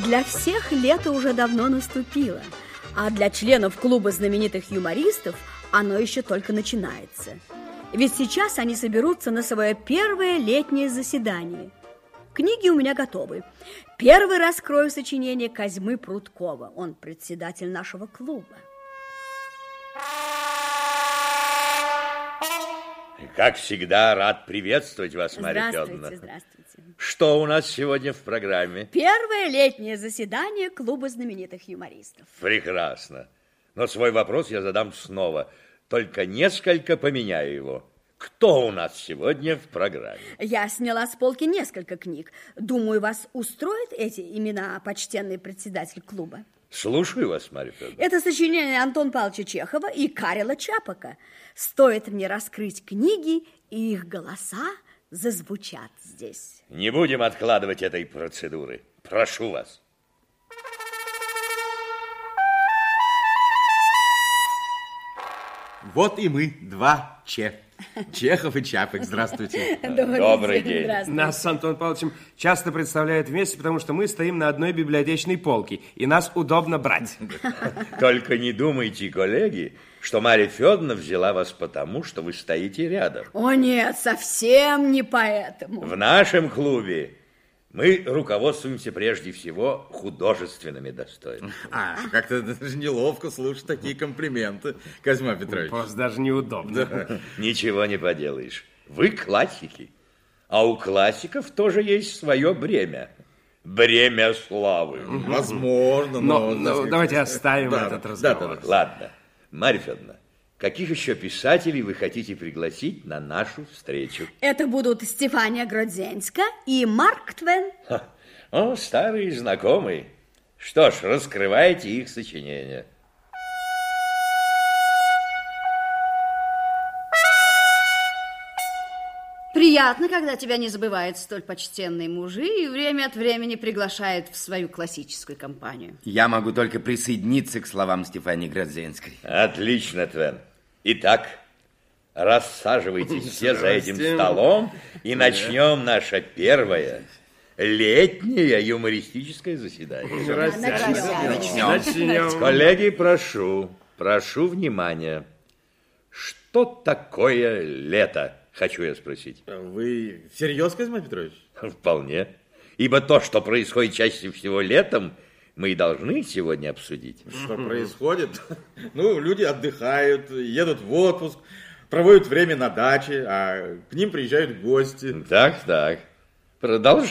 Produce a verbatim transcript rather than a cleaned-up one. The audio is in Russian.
Для всех лето уже давно наступило, а для членов клуба знаменитых юмористов оно еще только начинается. Ведь сейчас они соберутся на свое первое летнее заседание. Книги у меня готовы. Первый раскрою сочинение Козьмы Прудкова. Он председатель нашего клуба. Как всегда, рад приветствовать вас, Марья Федоровна. Здравствуйте, здравствуйте. Что у нас сегодня в программе? Первое летнее заседание клуба знаменитых юмористов. Прекрасно. Но свой вопрос я задам снова, только несколько поменяю его. Кто у нас сегодня в программе? Я сняла с полки несколько книг. Думаю, вас устроят эти имена, почтенный председатель клуба? Слушаю вас, Марья Федоровна. Это сочинение Антона Павловича Чехова и Карела Чапака. Стоит мне раскрыть книги, и их голоса зазвучат здесь. Не будем откладывать этой процедуры. Прошу вас. Вот и мы, два Че. Чехов и Чапок, здравствуйте. Добрый, Добрый день. день. Здравствуйте. Нас с Антоном Павловичем часто представляют вместе, потому что мы стоим на одной библиотечной полке, и нас удобно брать. Только не думайте, коллеги, что Марья Федоровна взяла вас потому, что вы стоите рядом. О нет, совсем не поэтому. В нашем клубе мы руководствуемся прежде всего художественными достоинствами. А, как-то даже неловко слушать такие комплименты, Козьма Петрович. Просто даже неудобно. Да. Ничего не поделаешь. Вы классики, а у классиков тоже есть свое бремя. Бремя славы. Возможно, Но, но... но так давайте сказать, оставим да, этот да, разговор. да, да. Ладно, Марья Федоровна, каких еще писателей вы хотите пригласить на нашу встречу? Это будут Стефания Гродзенска и Марк Твен. Ха, о, старые знакомые. Что ж, раскрывайте их сочинения. Приятно, когда тебя не забывают столь почтенные мужи и время от времени приглашают в свою классическую компанию. Я могу только присоединиться к словам Стефании Гродзенской. Отлично, Твен. Итак, рассаживайтесь все за этим столом и начнем наше первое летнее юмористическое заседание. Начнем. Начнем. Коллеги, прошу, прошу внимания. Что такое лето? Хочу я спросить. Вы всерьез, Козьма Петрович? Вполне. Ибо то, что происходит чаще всего летом, мы и должны сегодня обсудить. Что происходит? Ну, люди отдыхают, едут в отпуск, проводят время на даче, а к ним приезжают гости. Так, так. Продолжай.